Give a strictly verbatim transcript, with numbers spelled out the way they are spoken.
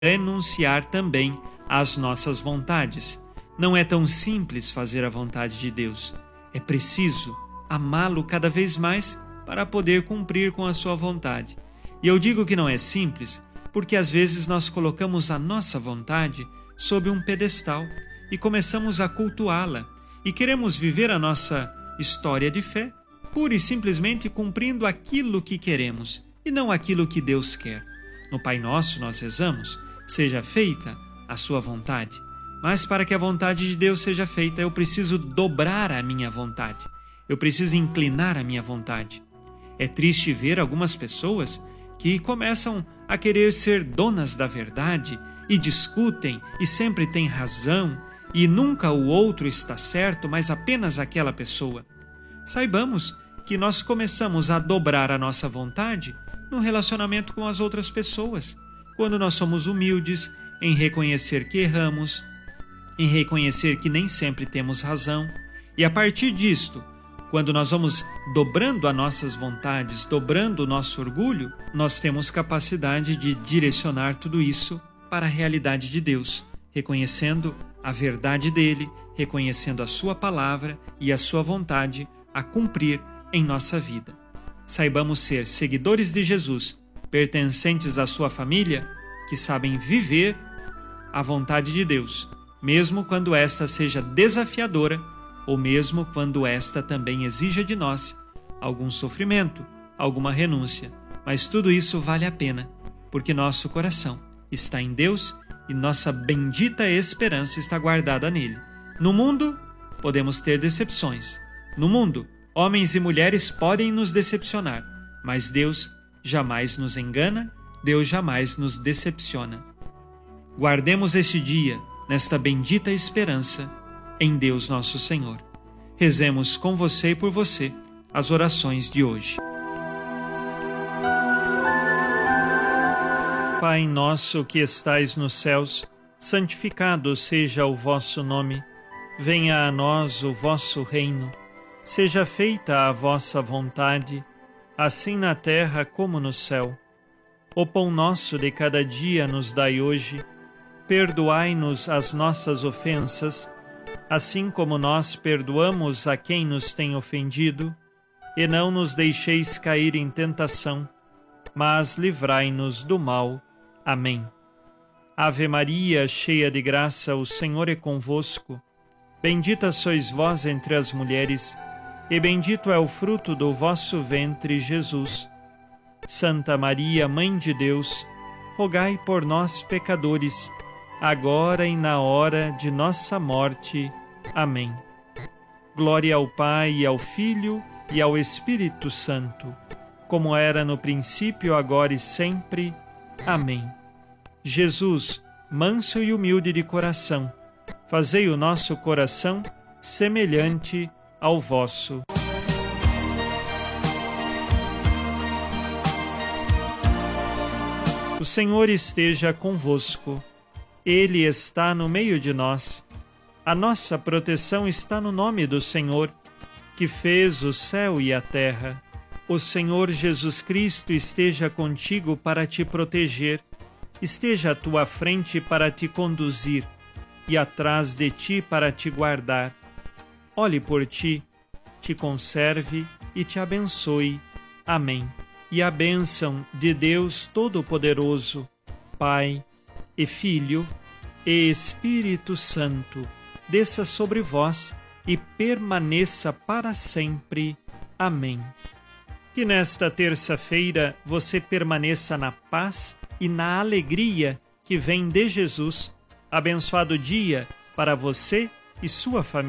renunciar também às nossas vontades. Não é tão simples fazer a vontade de Deus. É preciso amá-lo cada vez mais para poder cumprir com a sua vontade. E eu digo que não é simples porque às vezes nós colocamos a nossa vontade sob um pedestal e começamos a cultuá-la e queremos viver a nossa história de fé pura e simplesmente cumprindo aquilo que queremos e não aquilo que Deus quer. No Pai Nosso nós rezamos: seja feita a sua vontade. Mas para que a vontade de Deus seja feita, eu preciso dobrar a minha vontade. Eu preciso inclinar a minha vontade. É triste ver algumas pessoas que começam a querer ser donas da verdade e discutem e sempre têm razão e nunca o outro está certo, mas apenas aquela pessoa. Saibamos que nós começamos a dobrar a nossa vontade no relacionamento com as outras pessoas, quando nós somos humildes em reconhecer que erramos, em reconhecer que nem sempre temos razão, e a partir disto, quando nós vamos dobrando as nossas vontades, dobrando o nosso orgulho, nós temos capacidade de direcionar tudo isso para a realidade de Deus, reconhecendo a verdade dele, reconhecendo a sua palavra e a sua vontade a cumprir em nossa vida. Saibamos ser seguidores de Jesus, pertencentes à sua família, que sabem viver a vontade de Deus, mesmo quando esta seja desafiadora, ou mesmo quando esta também exija de nós algum sofrimento, alguma renúncia. Mas tudo isso vale a pena, porque nosso coração está em Deus e nossa bendita esperança está guardada nele. No mundo, podemos ter decepções. No mundo, homens e mulheres podem nos decepcionar, mas Deus jamais nos engana, Deus jamais nos decepciona. Guardemos este dia nesta bendita esperança em Deus nosso Senhor. Rezemos com você e por você as orações de hoje. Pai nosso que estais nos céus, santificado seja o vosso nome. Venha a nós o vosso reino. Seja feita a vossa vontade, assim na terra como no céu. O pão nosso de cada dia nos dai hoje. Perdoai-nos as nossas ofensas, assim como nós perdoamos a quem nos tem ofendido, e não nos deixeis cair em tentação, mas livrai-nos do mal. Amém. Ave Maria, cheia de graça, o Senhor é convosco. Bendita sois vós entre as mulheres, e bendito é o fruto do vosso ventre, Jesus. Santa Maria, Mãe de Deus, rogai por nós, pecadores, agora e na hora de nossa morte. Amém. Glória ao Pai, e ao Filho, e ao Espírito Santo, como era no princípio, agora e sempre. Amém. Jesus, manso e humilde de coração, fazei o nosso coração semelhante ao vosso. O Senhor esteja convosco. Ele está no meio de nós. A nossa proteção está no nome do Senhor, que fez o céu e a terra. O Senhor Jesus Cristo esteja contigo para te proteger, esteja à tua frente para te conduzir e atrás de ti para te guardar. Olhe por ti, te conserve e te abençoe. Amém. E a bênção de Deus Todo-Poderoso, Pai e Filho e Espírito Santo, desça sobre vós e permaneça para sempre. Amém. Que nesta terça-feira você permaneça na paz e na alegria que vem de Jesus. Abençoado dia para você e sua família.